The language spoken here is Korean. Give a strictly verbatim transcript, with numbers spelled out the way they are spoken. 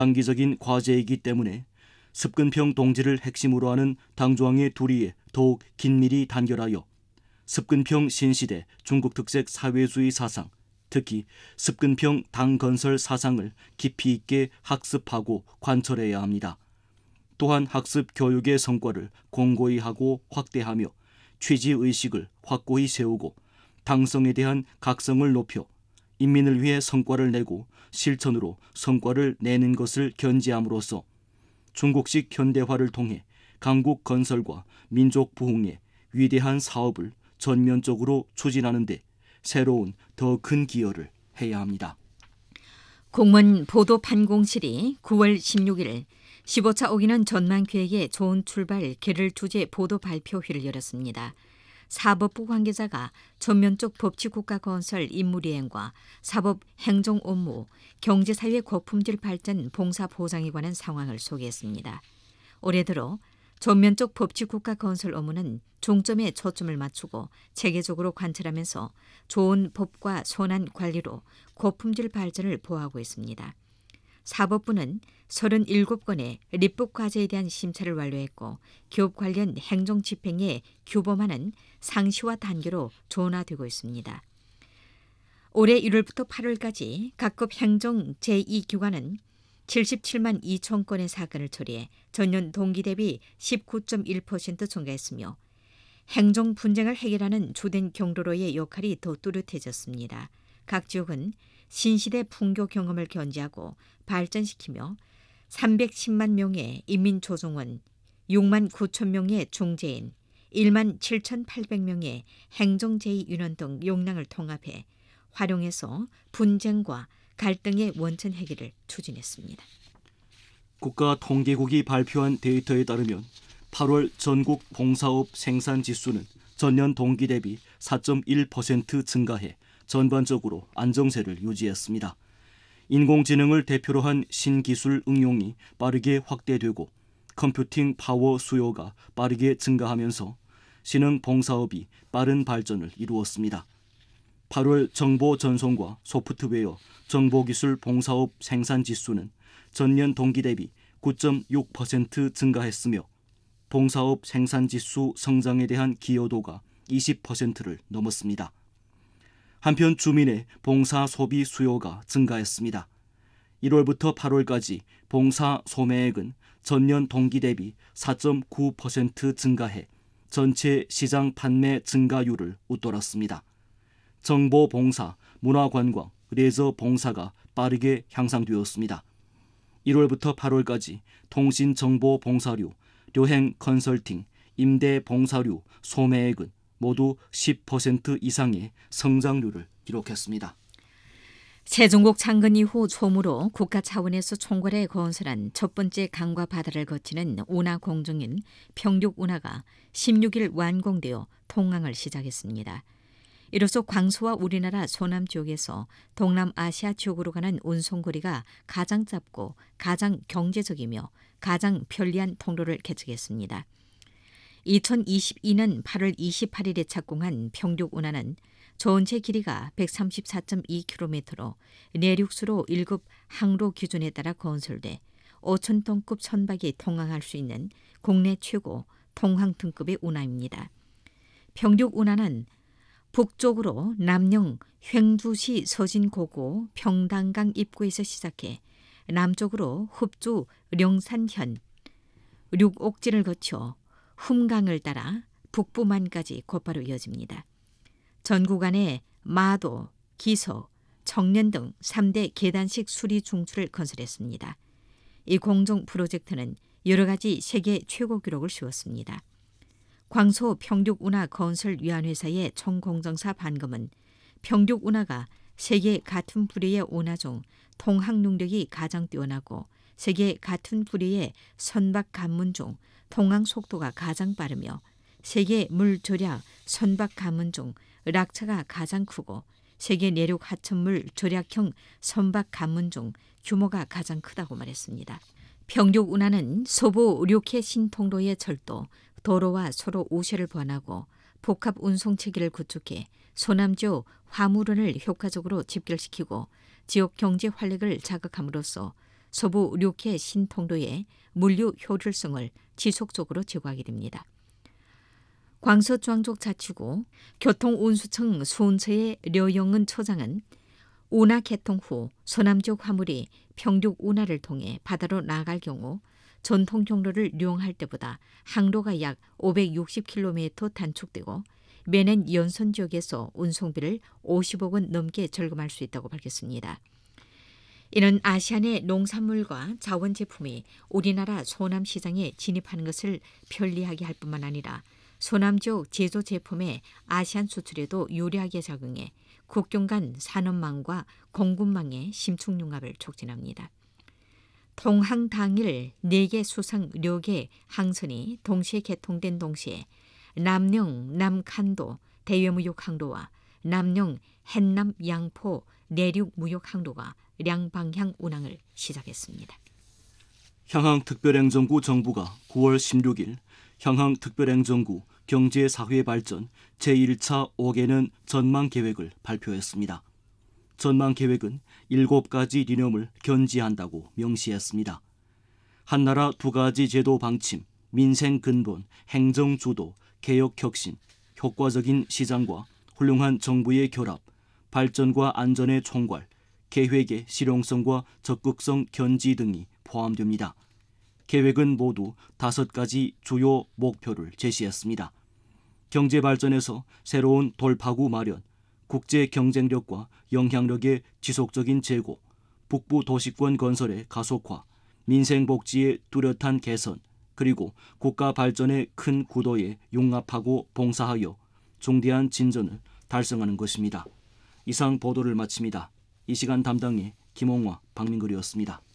장기적인 과제이기 때문에 습근평 동지를 핵심으로 하는 당조항의 도리에 더욱 긴밀히 단결하여 습근평 신시대 중국 특색 사회주의 사상, 특히 습근평 당건설 사상을 깊이 있게 학습하고 관철해야 합니다. 또한 학습 교육의 성과를 공고히 하고 확대하며 취지의식을 확고히 세우고 당성에 대한 각성을 높여 인민을 위해 성과를 내고 실천으로 성과를 내는 것을 견지함으로써 중국식 현대화를 통해 강국 건설과 민족 부흥의 위대한 사업을 전면적으로 추진하는 데 새로운 더 큰 기여를 해야 합니다. 공무원 보도판공실이 구월 십육일 십오 차 오기는 전망기획의 좋은 출발 개를 주제 보도 발표회를 열었습니다. 사법부 관계자가 전면적 법치국가 건설 임무이행과 사법 행정 업무, 경제사회 고품질 발전 봉사 보장에 관한 상황을 소개했습니다. 올해 들어 전면적 법치국가 건설 업무는 중점에 초점을 맞추고 체계적으로 관철하면서 좋은 법과 선한 관리로 고품질 발전을 보호하고 있습니다. 사법부는 서른일곱 건의立法 과제에 대한 심사를 완료했고 기업 관련 행정 집행에 규범하는 상시화 단계로 전환되고 있습니다. 올해 일월부터 팔월까지 각급 행정 제이 기관은 칠십칠만 이천 건의 사건을 처리해 전년 동기 대비 십구 점 일 퍼센트 증가했으며 행정 분쟁을 해결하는 주된 경로로의 역할이 더 뚜렷해졌습니다. 각 지역은 신시대 풍교 경험을 견지하고 발전시키며 삼백십만 명의 인민조정원, 육만 구천 명의 중재인, 일만 칠천팔백 명의 행정제의인원 등 역량을 통합해 활용해서 분쟁과 갈등의 원천 해결을 추진했습니다. 국가통계국이 발표한 데이터에 따르면 팔월 전국 봉사업 생산 지수는 전년 동기 대비 사 점 일 퍼센트 증가해 전반적으로 안정세를 유지했습니다. 인공지능을 대표로 한 신기술 응용이 빠르게 확대되고 컴퓨팅 파워 수요가 빠르게 증가하면서 신흥 봉사업이 빠른 발전을 이루었습니다. 팔월 정보 전송과 소프트웨어, 정보기술 봉사업 생산 지수는 전년 동기 대비 구 점 육 퍼센트 증가했으며 봉사업 생산 지수 성장에 대한 기여도가 이십 퍼센트를 넘었습니다. 한편 주민의 봉사 소비 수요가 증가했습니다. 일월부터 팔월까지 봉사 소매액은 전년 동기 대비 사 점 구 퍼센트 증가해 전체 시장 판매 증가율을 웃돌았습니다. 정보 봉사, 문화관광, 레저 봉사가 빠르게 향상되었습니다. 일월부터 팔월까지 통신정보 봉사료, 여행 컨설팅, 임대 봉사료 소매액은 모두 십 퍼센트 이상의 성장률을 기록했습니다. 세종국 창건 이후 처음으로 국가 차원에서 총괄해 건설한 첫 번째 강과 바다를 거치는 운하 공정인 평륙운하가 십육일 완공되어 통항을 시작했습니다. 이로써 광수와 우리나라 소남 지역에서 동남아시아 지역으로 가는 운송거리가 가장 짧고 가장 경제적이며 가장 편리한 통로를 개척했습니다. 이천이십이년 팔월 이십팔일에 착공한 평륙운하는 전체 길이가 백삼십사 점 이 킬로미터로 내륙수로 일 급 항로 기준에 따라 건설돼 오천 톤급 선박이 통항할 수 있는 국내 최고 통항 등급의 운하입니다. 평륙운하는 북쪽으로 남영 횡주시 서진고고 평당강 입구에서 시작해 남쪽으로 흡주 령산현 륙옥진을 거쳐 흠강을 따라 북부만까지 곧바로 이어집니다. 전 구간에 마도, 기서, 정년 등 삼 대 계단식 수리 중추를 건설했습니다. 이 공정 프로젝트는 여러 가지 세계 최고 기록을 세웠습니다. 광소 평륙운하 건설위안회사의 총공정사 반검은 평륙운하가 세계 같은 부류의 운하 중 통항 능력이 가장 뛰어나고 세계 같은 부류의 선박 관문 중 통항 속도가 가장 빠르며 세계 물 절약 선박 관문 중 락차가 가장 크고 세계 내륙 하천물 절약형 선박 관문 중 규모가 가장 크다고 말했습니다. 평륙운하는 서부 류케 신통로의 철도, 도로와 서로 우세를 보완하고 복합 운송 체계를 구축해 소남지역 화물원을 효과적으로 집결시키고 지역 경제 활력을 자극함으로써 서부 육 개 신통로의 물류 효율성을 지속적으로 제고하게 됩니다. 광서중앙족자치구 교통운수청 수운처의 려영은 처장은 운하 개통 후 서남지역 화물이 평륙 운하를 통해 바다로 나갈 경우 전통 경로를 이용할 때보다 항로가 약 오백육십 킬로미터 단축되고 매년 연선 지역에서 운송비를 오십억 원 넘게 절감할 수 있다고 밝혔습니다. 이는 아시안의 농산물과 자원 제품이 우리나라 소남 시장에 진입하는 것을 편리하게 할 뿐만 아니라 소남 지역 제조 제품의 아시안 수출에도 유리하게 작용해 국경 간 산업망과 공급망의 심층 융합을 촉진합니다. 통항 당일 네 개 수상 료계 항선이 동시에 개통된 동시에 남령 남칸도 대외무역 항로와 남령 hen남 양포 내륙 무역 항로가 양방향 운항을 시작했습니다. 향항특별행정구 정부가 구월 십육일 향항특별행정구 경제사회발전 제일 차 오 개년 전망계획을 발표했습니다. 전망계획은 일곱 가지 리념을 견지한다고 명시했습니다. 한나라 두 가지 제도 방침, 민생 근본, 행정 주도, 개혁 혁신, 효과적인 시장과 훌륭한 정부의 결합, 발전과 안전의 총괄, 계획의 실용성과 적극성 견지 등이 포함됩니다. 계획은 모두 다섯 가지 주요 목표를 제시했습니다. 경제 발전에서 새로운 돌파구 마련, 국제 경쟁력과 영향력의 지속적인 제고, 북부 도시권 건설의 가속화, 민생 복지의 뚜렷한 개선, 그리고 국가 발전의 큰 구도에 융합하고 봉사하여 중대한 진전을 달성하는 것입니다. 이상 보도를 마칩니다. 이 시간 담당의 김홍화, 박민걸이었습니다.